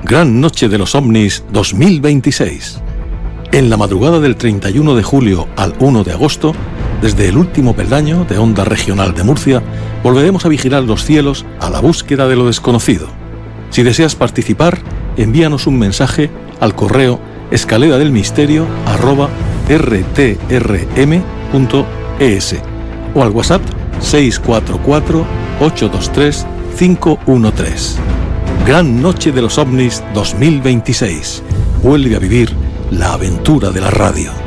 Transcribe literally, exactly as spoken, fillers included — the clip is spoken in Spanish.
Gran Noche de los OVNIs dos mil veintiséis. En la madrugada del treinta y uno de julio al uno de agosto, desde el último peldaño de Onda Regional de Murcia, volveremos a vigilar los cielos a la búsqueda de lo desconocido. Si deseas participar, envíanos un mensaje al correo escalera del misterio arroba r t r m punto e s o al WhatsApp seis cuatro cuatro, ocho dos tres, cinco uno tres. Gran Noche de los OVNIs dos mil veintiséis. Vuelve a vivir la aventura de la radio.